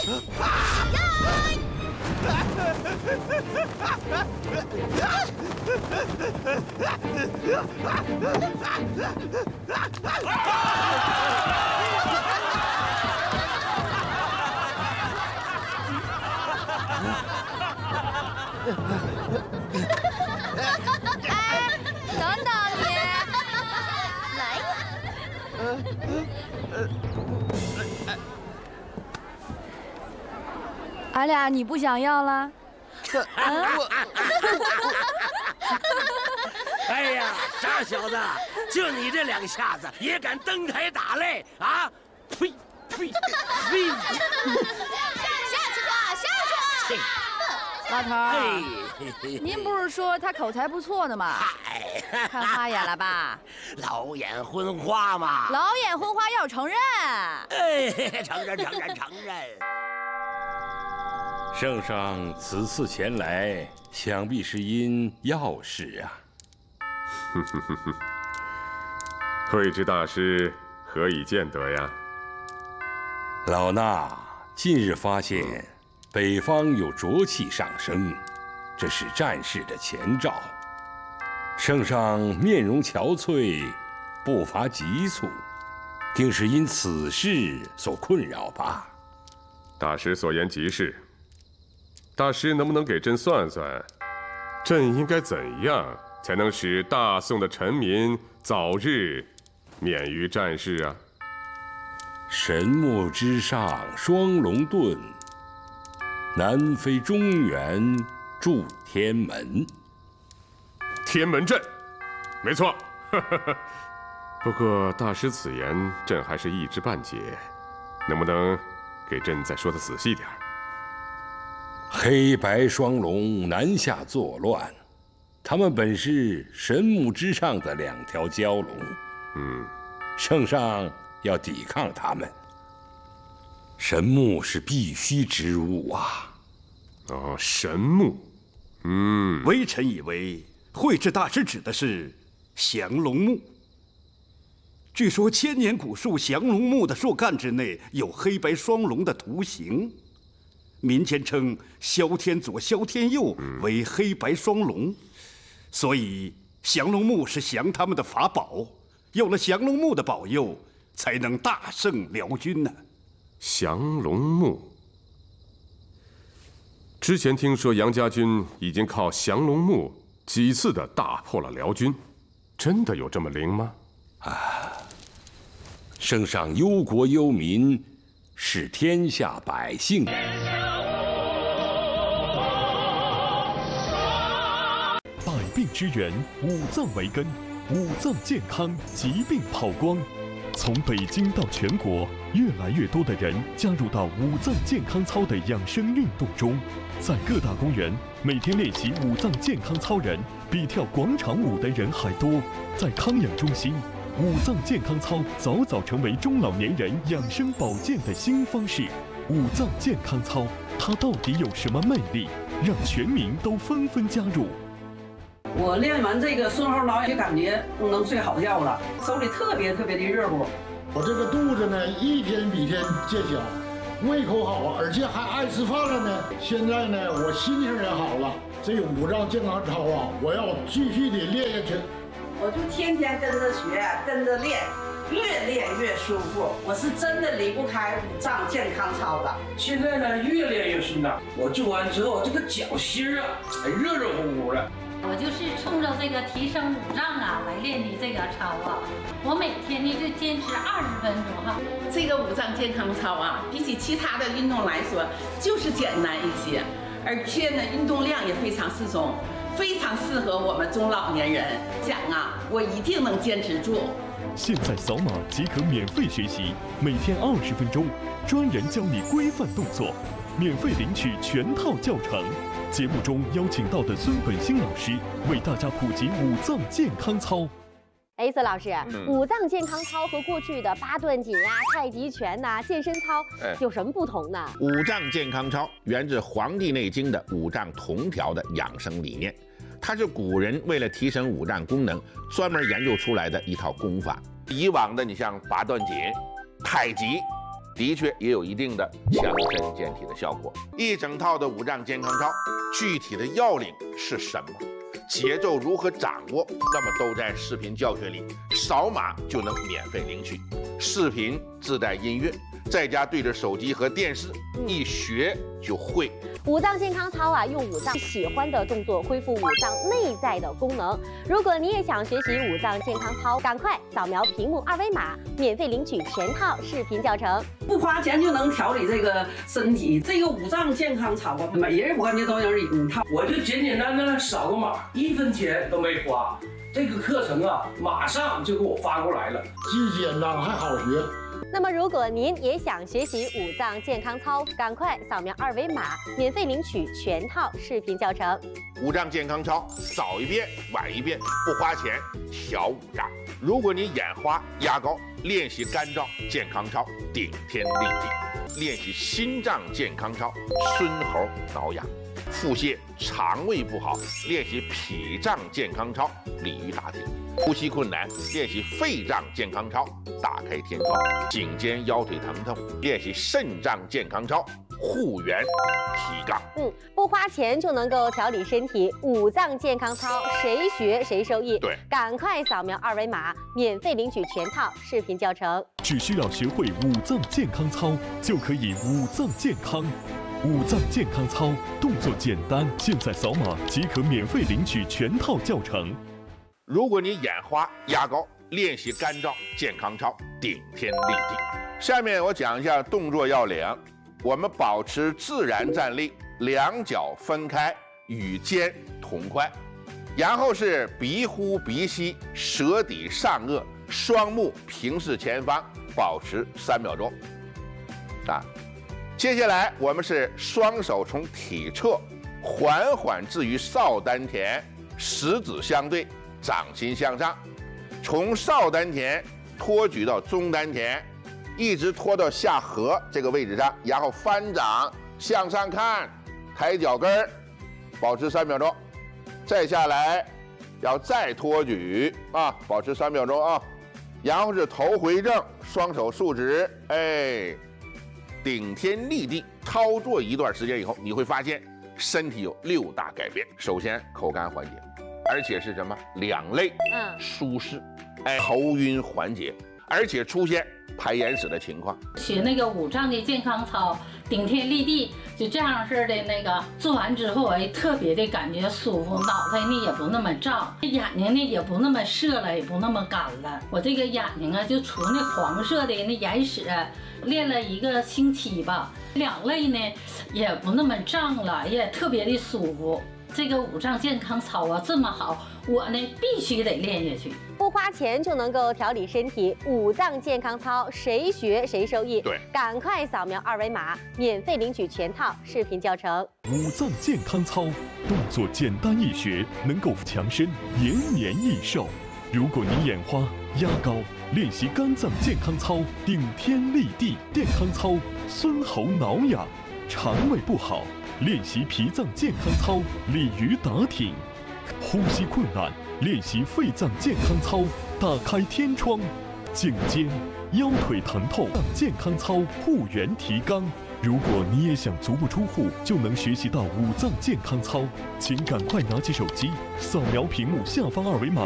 哎，等等你，来呀！俺俩你不想要了？ 哎呀，傻小子，就你这两下子也敢登台打擂啊？呸呸呸！ 下去吧，下去吧！ 老头儿，您不是说他口才不错的吗？看花眼了吧？ 老眼昏花嘛。 老眼昏花要承认。 哎，承认。 圣上此次前来，想必是因要事啊。 慧知大师何以见得呀？ 老衲近日发现，北方有浊气上升，这是战事的前兆。圣上面容憔悴，步伐急促，定是因此事所困扰吧？ 大师所言极是。大师能不能给朕算算，朕应该怎样才能使大宋的臣民早日免于战事啊？ 神木之上双龙遁，南飞中原筑天门。 天门阵，没错。不过大师此言，朕还是一知半解，能不能给朕再说得仔细点？ 黑白双龙南下作乱，他们本是神木之上的两条蛟龙。圣上要抵抗他们。神木是必须之物啊。 哦，神木。 微臣以为慧知大师指的是降龙木。据说千年古树降龙木的树干之内有黑白双龙的图形。民间称萧天左、萧天右为黑白双龙，所以降龙木是降他们的法宝。有了降龙木的保佑，才能大胜辽军呢。 降龙木，之前听说杨家军已经靠降龙木几次的大破了辽军，真的有这么灵吗？ 圣上忧国忧民，是天下百姓。 百病之源，五脏为根，五脏健康，疾病跑光。从北京到全国，越来越多的人加入到五脏健康操的养生运动中。在各大公园，每天练习五脏健康操人比跳广场舞的人还多。在康养中心，五脏健康操早早成为中老年人养生保健的新方式。五脏健康操，它到底有什么魅力，让全民都纷纷加入？ 我练完这个顺后挠就感觉能睡好觉了，手里特别的热乎。 我这个肚子呢，一天比一天见小，胃口好，而且还爱吃饭了呢。现在呢，我心情也好了。这五脏健康操啊，我要继续的练下去。 我就天天跟着学，跟着练，越练越舒服。我是真的离不开五脏健康操的。 现在呢，越练越顺当。我做完之后，这个脚心啊，热热乎乎的。 我就是冲着这个提升五脏啊来练的这个操啊，我每天呢就坚持20分钟哈。 这个五脏健康操啊，比起其他的运动来说，就是简单一些，而且呢运动量也非常适中，非常适合我们中老年人。讲啊，我一定能坚持住。 现在扫码即可免费学习，每天20分钟，专人教你规范动作，免费领取全套教程。节目中邀请到的孙本兴老师为大家普及五脏健康操。 孙老师，五脏健康操和过去的八段锦啊、太极拳呐、健身操有什么不同呢？ 五脏健康操源自《黄帝内经》的五脏同调的养生理念，它是古人为了提升五脏功能专门研究出来的一套功法。以往的你像八段锦、太极， 的确也有一定的强身健体的效果。一整套的5脏健康操，具体的要领是什么？节奏如何掌握？那么都在视频教学里，扫码就能免费领取。视频自带音乐，在家对着手机和电视，一学就会。 5脏健康操啊，用5脏喜欢的动作恢复5脏内在的功能。如果你也想学习5脏健康操，赶快扫描屏幕2维码，免费领取全套视频教程。 不花钱就能调理这个身体，这个5脏健康操啊，每人我感觉都有一套。 我就简简单单扫个码，1分钱都没花。这个课程啊，马上就给我发过来了， 既简单还好学。 那么，如果您也想学习5脏健康操，赶快扫描2维码，免费领取全套视频教程。 5脏健康操，早一遍晚一遍，不花钱，调5脏。如果你眼花、压高，练习肝脏健康操，顶天立地；练习心脏健康操，孙猴挠痒。腹泻、肠胃不好，练习脾脏健康操，鲤鱼打挺；呼吸困难，练习肺脏健康操，打开天窗；颈肩腰腿疼痛，练习肾脏健康操，护元提杠。 不花钱就能够调理身体，5脏健康操谁学谁受益。 对， 赶快扫描2维码，免费领取全套视频教程。 只需要学会5脏健康操，就可以5脏健康。5脏健康操动作简单，现在扫码即可免费领取全套教程。 如果你眼花、压高，练习肝脏健康操，顶天立地。下面我讲一下动作要领。我们保持自然站立，2脚分开，与肩同宽，然后是鼻呼鼻吸，舌抵上颚，双目平视前方，保持3秒钟。接下来我们是双手从体侧缓缓置于少丹田，食指相对，掌心向上，从少丹田托举到中丹田，一直拖到下颌这个位置上，然后翻掌向上看，抬脚跟儿，保持3秒钟。再下来要再托举保持3秒钟啊。然后是头回正，双手竖直，顶天立地。操作一段时间以后，你会发现身体有6大改变。首先口干缓解，而且是什么两肋舒适，头晕缓解，而且出现排眼屎的情况。 学那个5脏的健康操，顶天立地，就这样式的那个做完之后，特别的感觉舒服，脑袋呢也不那么胀，眼睛呢也不那么涩了，也不那么干了。我这个眼睛啊，就除那黄色的那眼屎，练了1个星期吧，两肋呢也不那么胀了，也特别的舒服。这个5脏健康操啊这么好，我呢必须得练下去。 不花钱就能够调理身体，5脏健康操谁学谁受益。 对， 赶快扫描2维码，免费领取全套视频教程。 5脏健康操动作简单易学，能够强身延年益寿。如果你眼花、压高，练习肝脏健康操，顶天立地健康操，孙猴挠痒；肠胃不好，练习脾脏健康操，鲤鱼打挺；呼吸困难，练习肺脏健康操，打开天窗；颈肩、腰腿疼痛健康操，护元提杠。如果你也想足不出户就能学习到5脏健康操，请赶快拿起手机，扫描屏幕下方2维码。